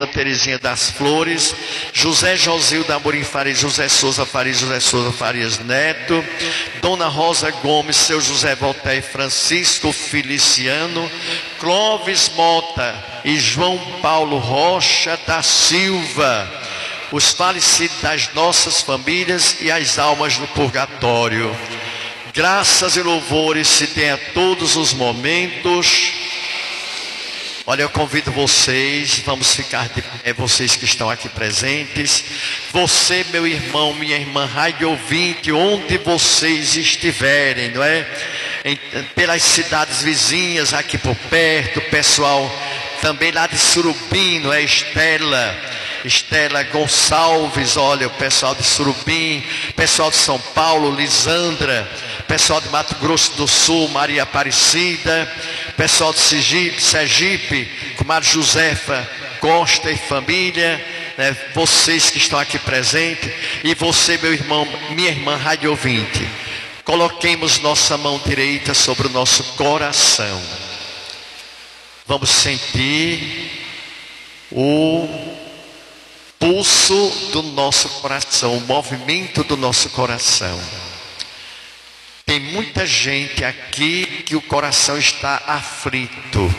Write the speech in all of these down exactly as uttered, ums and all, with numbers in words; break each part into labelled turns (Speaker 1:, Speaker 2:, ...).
Speaker 1: Terezinha das Flores, José Josilda Amorim Farias, José Souza Farias, José Souza Farias Neto, Dona Rosa Gomes, seu José Voltaire Francisco Feliciano, Clóvis Mota e João Paulo Rocha da Silva, os falecidos das nossas famílias e as almas no purgatório. Graças e louvores se dêem a todos os momentos. Olha, eu convido vocês, vamos ficar de pé, vocês que estão aqui presentes. Você, meu irmão, minha irmã, rádio ouvinte, onde vocês estiverem, não é? Em, pelas cidades vizinhas, aqui por perto, pessoal também lá de Surubim, não é? Estela, Estela Gonçalves, olha, o pessoal de Surubim, pessoal de São Paulo, Lisandra, pessoal de Mato Grosso do Sul, Maria Aparecida, pessoal de Sergipe, Sergipe, comadre Josefa Costa e família, né? Vocês que estão aqui presentes, e você, meu irmão, minha irmã, rádio ouvinte, coloquemos nossa mão direita sobre o nosso coração. Vamos sentir o pulso do nosso coração, o movimento do nosso coração. Tem muita gente aqui que o coração está aflito.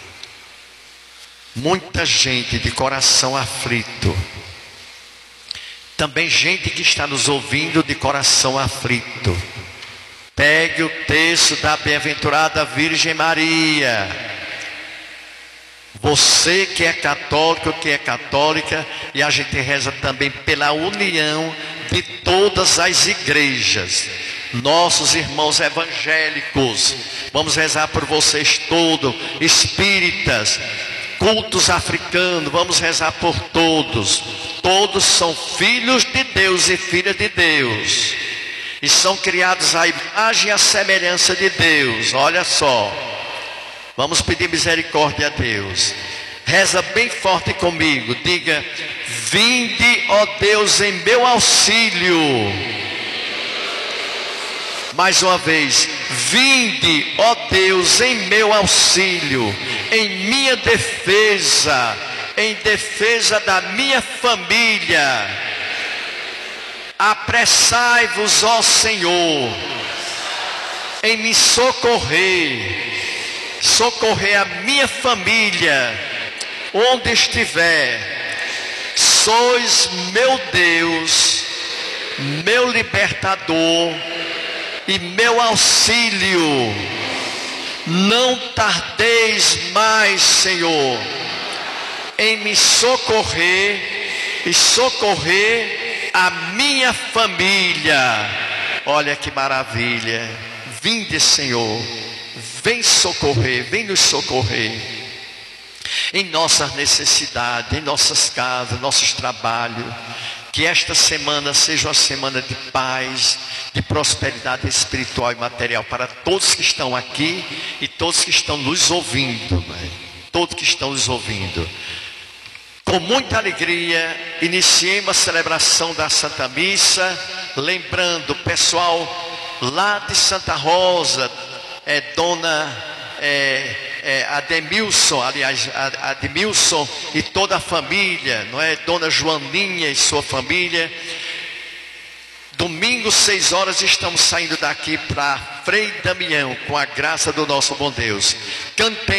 Speaker 1: Muita gente de coração aflito. Também gente que está nos ouvindo de coração aflito. Pegue o texto da bem-aventurada Virgem Maria. Você que é católico, que é católica, e a gente reza também pela união de todas as igrejas. Nossos irmãos evangélicos, vamos rezar por vocês todos, espíritas, cultos africanos, vamos rezar por todos. Todos são filhos de Deus e filhas de Deus, e são criados à imagem e à semelhança de Deus. Olha só, vamos pedir misericórdia a Deus. Reza bem forte comigo, diga: vinde, ó Deus, em meu auxílio. Mais uma vez, vinde, ó Deus, em meu auxílio, em minha defesa, em defesa da minha família. Apressai-vos, ó Senhor, em me socorrer, socorrer a minha família, onde estiver. Sois meu Deus, meu libertador e meu auxílio. Não tardeis mais, Senhor, em me socorrer e socorrer a minha família. Olha que maravilha. Vinde, Senhor, vem socorrer, vem nos socorrer em nossas necessidades, em nossas casas, nossos trabalhos. Que esta semana seja uma semana de paz, de prosperidade espiritual e material para todos que estão aqui e todos que estão nos ouvindo, né? Todos que estão nos ouvindo. Com muita alegria, iniciemos a celebração da Santa Missa, lembrando o pessoal lá de Santa Rosa, é, Dona é, é, Ademilson, aliás, Ademilson e toda a família, não é? Dona Joaninha e sua família. Domingo, seis horas, estamos saindo daqui para Frei Damião, com a graça do nosso bom Deus. Cantemos.